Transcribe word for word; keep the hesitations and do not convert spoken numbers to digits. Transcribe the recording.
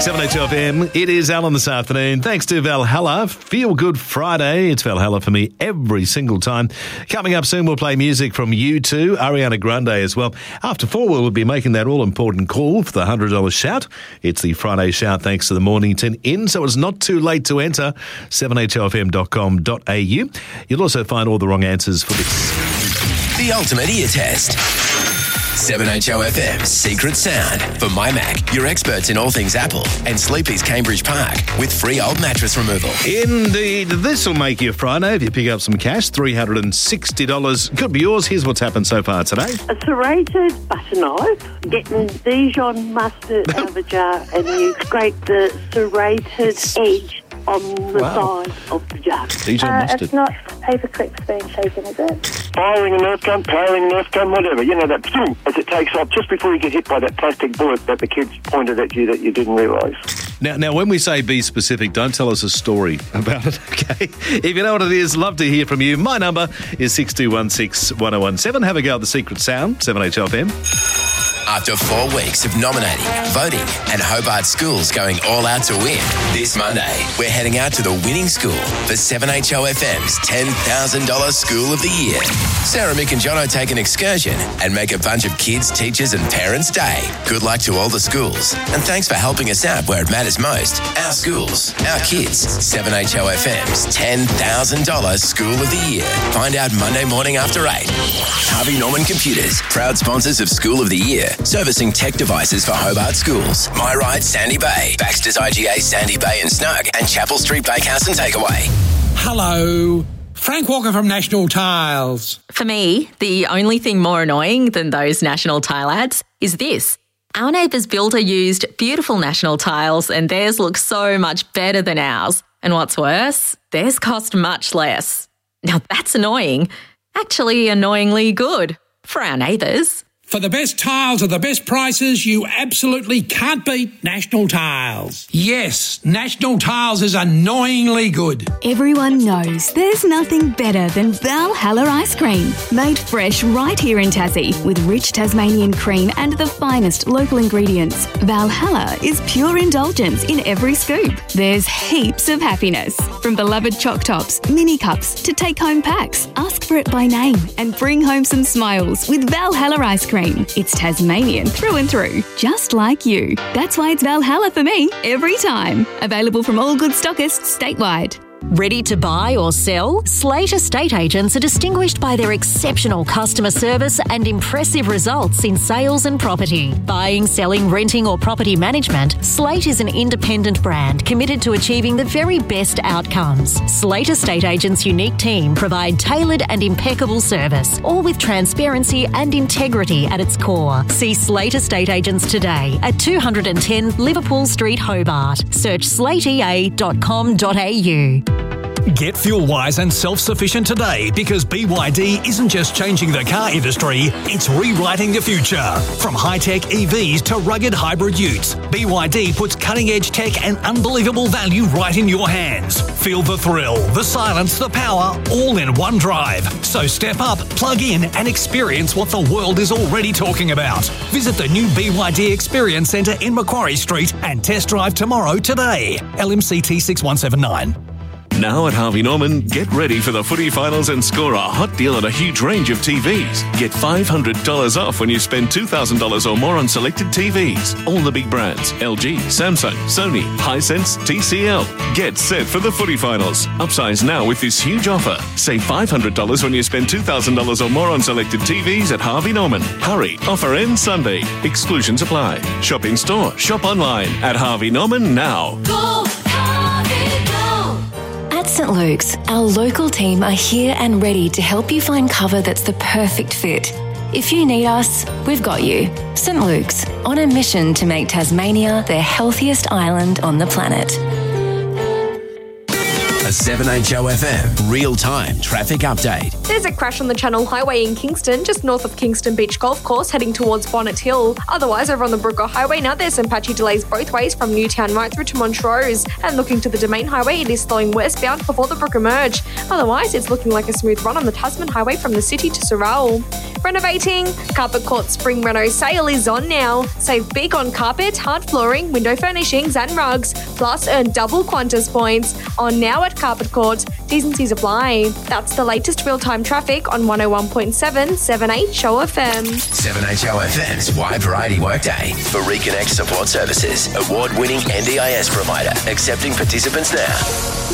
seven eight two F M, it is Alan this afternoon. Thanks to Valhalla. Feel Good Friday. It's Valhalla for me every single time. Coming up soon, we'll play music from U two, Ariana Grande as well. After four, we'll be making that all-important call for the one hundred dollars shout. It's the Friday shout thanks to the Mornington Inn, so it's not too late to enter, seven eight two F M dot com dot a u. You'll also find all the wrong answers for this. The ultimate ear test. seven H O F M's Secret Sound. For My Mac, your experts in all things Apple, and Sleepy's Cambridge Park with free old mattress removal. Indeed, this will make you Friday if you pick up some cash, three hundred sixty dollars. Could be yours. Here's what's happened so far today. A serrated butter knife, getting Dijon mustard out of a jar, and you scrape the serrated edge on the Wow. side of the jar. Dijon Uh, mustard. it's not paper clips being shaken, is it? Firing a Nerf gun, powering a Nerf gun, whatever. You know, that boom, as it takes off just before you get hit by that plastic bullet that the kids pointed at you that you didn't realise. Now, now, when we say be specific, don't tell us a story about it, okay? If you know what it is, love to hear from you. My number is six two one six, one oh one seven. Have a go at the Secret Sound, seven H F M. After four weeks of nominating, voting, and Hobart schools going all out to win, this Monday, we're heading out to the winning school for seven H O F M's ten thousand dollars School of the Year. Sarah, Mick and Jono take an excursion and make a bunch of kids, teachers and parents' day. Good luck to all the schools. And thanks for helping us out where it matters most. Our schools, our kids. seven H O F M's ten thousand dollars School of the Year. Find out Monday morning after eight. Harvey Norman Computers, proud sponsors of School of the Year. Servicing tech devices for Hobart schools. My Right, Sandy Bay. Baxter's I G A, Sandy Bay and Snug. And Chapel Street Bakehouse and Takeaway. Hello. Frank Walker from National Tiles. For me, the only thing more annoying than those National Tile ads is this. Our neighbour's builder used beautiful National Tiles and theirs looks so much better than ours. And what's worse, theirs cost much less. Now that's annoying. Actually annoyingly good for our neighbours. For the best tiles at the best prices, you absolutely can't beat National Tiles. Yes, National Tiles is annoyingly good. Everyone knows there's nothing better than Valhalla ice cream. Made fresh right here in Tassie with rich Tasmanian cream and the finest local ingredients. Valhalla is pure indulgence in every scoop. There's heaps of happiness. From beloved choc tops, mini cups to take-home packs. Ask for it by name and bring home some smiles with Valhalla ice cream. It's Tasmanian through and through, just like you. That's why it's Valhalla for me every time. Available from all good stockists statewide. Ready to buy or sell? Slate Estate Agents are distinguished by their exceptional customer service and impressive results in sales and property. Buying, selling, renting or property management, Slate is an independent brand committed to achieving the very best outcomes. Slate Estate Agents' unique team provide tailored and impeccable service, all with transparency and integrity at its core. See Slate Estate Agents today at two ten Liverpool Street, Hobart. Search slate e a dot com dot a u. Get fuel-wise and self-sufficient today because B Y D isn't just changing the car industry, it's rewriting the future. From high-tech E Vs to rugged hybrid utes, B Y D puts cutting-edge tech and unbelievable value right in your hands. Feel the thrill, the silence, the power, all in one drive. So step up, plug in and experience what the world is already talking about. Visit the new B Y D Experience Centre in Macquarie Street and test drive tomorrow today. L M C T six one seven nine. Now at Harvey Norman, get ready for the footy finals and score a hot deal on a huge range of T Vs. Get five hundred dollars off when you spend two thousand dollars or more on selected T Vs. All the big brands, L G, Samsung, Sony, Hisense, T C L. Get set for the footy finals. Upsize now with this huge offer. Save five hundred dollars when you spend two thousand dollars or more on selected T Vs at Harvey Norman. Hurry, offer ends Sunday. Exclusions apply. Shop in store, shop online at Harvey Norman now. Go, Harvey, go! At St Luke's, our local team are here and ready to help you find cover that's the perfect fit. If you need us, we've got you. St Luke's, on a mission to make Tasmania the healthiest island on the planet. A seven H O F M real-time traffic update. There's a crash on the Channel Highway in Kingston, just north of Kingston Beach Golf Course, heading towards Bonnet Hill. Otherwise, over on the Brooker Highway now, there's some patchy delays both ways from Newtown right through to Montrose. And looking to the Domain Highway, it is slowing westbound before the Brooker merge. Otherwise, it's looking like a smooth run on the Tasman Highway from the city to Sorrel. Renovating? Carpet Court Spring Reno sale is on now. Save big on carpet, hard flooring, window furnishings and rugs. Plus, earn double Qantas points. On now at Carpet Court. T's and C's apply. That's the latest real-time traffic on one oh one point seven, seven H O F M. seven H O F M's Wide Variety Workday for Reconnect Support Services. Award-winning N D I S provider. Accepting participants now.